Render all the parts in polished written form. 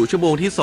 ชั่วโมงที่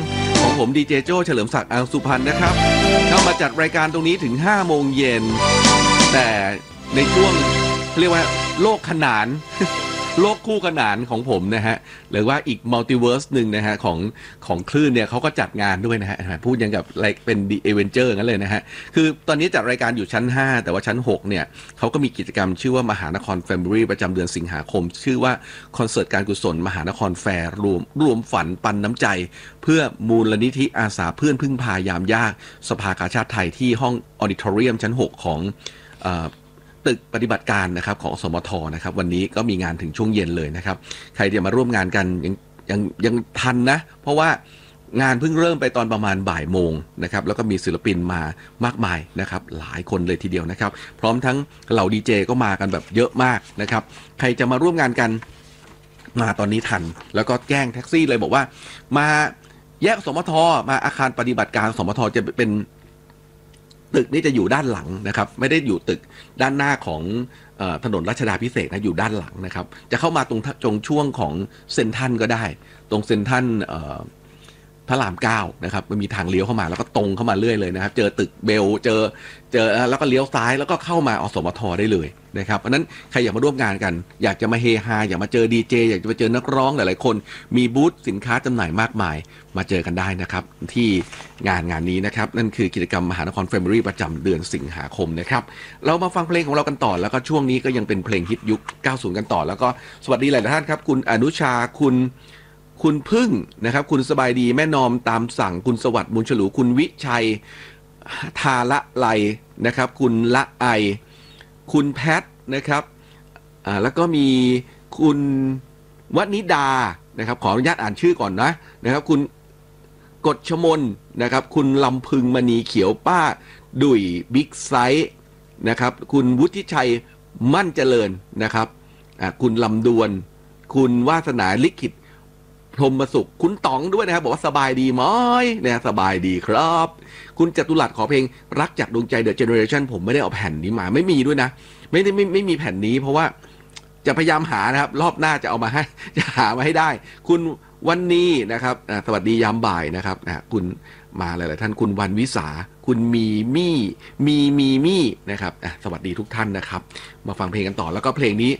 2ของผมดีเจโจ้เฉลิมศักดิ์อังสุพรรณนะครับเข้ามาจัดรายการตรงนี้ถึง5โมงเย็นแต่ในช่วงเรียกว่าโลกขนาน โลกคู่ขนานของผมนะฮะหรือว่าอีกมัลติเวิร์สหนึ่งนะฮะของคลื่นเนี่ยเขาก็จัดงานด้วยนะฮะพูดยังกับอะไรเป็นดีเอเวนเจอร์งั้นเลยนะฮะคือตอนนี้จัดรายการอยู่ชั้น5แต่ว่าชั้น6เนี่ยเขาก็มีกิจกรรมชื่อว่ามหานครแฟมิลี่ประจำเดือนสิงหาคมชื่อว่าคอนเสิร์ตการกุศลมหานครแฟร์รวมฝันปันน้ำใจเพื่อมูลนิธิอาสาเพื่อนพึ่งพายามยากสภากาชาดไทยที่ห้องออดิทอเรียมชั้น6ของตึกปฏิบัติการนะครับของสมทนะครับวันนี้ก็มีงานถึงช่วงเย็นเลยนะครับใครจะมาร่วมงานกันยังทันนะเพราะว่างานเพิ่งเริ่มไปตอนประมาณบ่ายโมงนะครับแล้วก็มีศิลปินมามากมายนะครับหลายคนเลยทีเดียวนะครับพร้อมทั้งเหล่าดีเจก็มากันแบบเยอะมากนะครับใครจะมาร่วมงานกันมาตอนนี้ทันแล้วก็แจ้งแท็กซี่เลยบอกว่ามาแยกสมทมาอาคารปฏิบัติการสมทจะเป็นตึกนี้จะอยู่ด้านหลังนะครับไม่ได้อยู่ตึกด้านหน้าของถนนรัชดาภิเษกนะอยู่ด้านหลังนะครับจะเข้ามาตรงช่วงของเซ็นทรัลก็ได้ตรงเซ็นทรัลพระราม9นะครับมันมีทางเลี้ยวเข้ามาแล้วก็ตรงเข้ามาเรื่อยเลยนะครับเจอตึกเบลเจอแล้วก็เลี้ยวซ้ายแล้วก็เข้ามาอสมทได้เลยนะครับเพราะนั้นใครอยากมาร่วมงานกันอยากจะมาเฮฮาอยากมาเจอดีเจอยากจะมาเจอนักร้องหลายๆคนมีบูธสินค้าจำหน่ายมากมายมาเจอกันได้นะครับที่งานนี้นะครับนั่นคือกิจกรรมมหานครแฟมิลี่ประจำเดือนสิงหาคมนะครับเรามาฟังเพลงของเรากันต่อแล้วก็ช่วงนี้ก็ยังเป็นเพลงฮิตยุค90กันต่อแล้วก็สวัสดีหลายท่านครับคุณอนุชาคุณพึ่งนะครับคุณสบายดีแม่นอมตามสั่งคุณสวัสดิ์บุญฉลูคุณวิชัยทาละไลนะครับคุณละไอคุณแพทนะครับแล้วก็มีคุณวนิดานะครับขออนุญาตอ่านชื่อก่อนนะครับคุณกฎชมนนะครับคุณลำพึงมณีเขียวป้าดุยบิ๊กไซส์นะครับคุณวุฒิชัยมั่นเจริญนะครับคุณลำดวนคุณวาสนาลิขิตพรหมสุขคุณต๋องด้วยนะครับบอกว่าสบายดีไหมเนี่ยสบายดีครับคุณจตุรัสขอเพลงรักจากดวงใจ The Generation ผมไม่ได้เอาแผ่นนี้มาไม่มีด้วยนะไม่มีแผ่นนี้เพราะว่าจะพยายามหานะครับรอบหน้าจะเอามาให้จะหามาให้ได้คุณวันนี้นะครับสวัสดียามบ่ายนะครับคุณมาหลายๆท่านคุณวันวิสาคุณมีนะครับสวัสดีทุกท่านนะครับมาฟังเพลงกันต่อแล้วก็เพลงนี้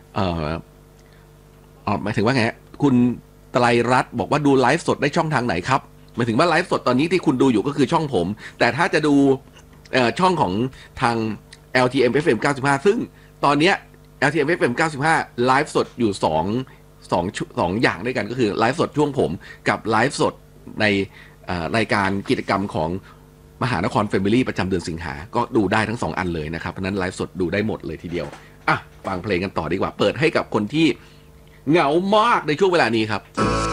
หมายถึงว่าไงคุณไตรรัตน์บอกว่าดูไลฟ์สดได้ช่องทางไหนครับหมายถึงว่าไลฟ์สดตอนนี้ที่คุณดูอยู่ก็คือช่องผมแต่ถ้าจะดูช่องของทาง LTM FM 95ซึ่งตอนนี้ LTM FM 95ไลฟ์สดอยู่2อย่างด้วยกันก็คือไลฟ์สดช่วงผมกับไลฟ์สดในรายการกิจกรรมของมหานครแฟมิลี่ประจำเดือนสิงหาก็ดูได้ทั้ง2อันเลยนะครับเพราะนั้นไลฟ์สดดูได้หมดเลยทีเดียวฟังเพลงกันต่อดีกว่าเปิดให้กับคนที่เหงามากในช่วงเวลานี้ครับ